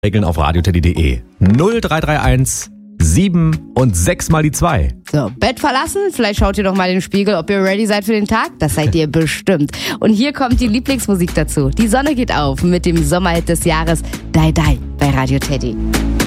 Regeln auf radioteddy.de. 0331 7 und 6 mal die 2. So, Bett verlassen? Vielleicht schaut ihr doch mal in den Spiegel, ob ihr ready seid für den Tag. Das seid ihr bestimmt. Und hier kommt die Lieblingsmusik dazu. Die Sonne geht auf mit dem Sommerhit des Jahres Die Die bei Radio Teddy.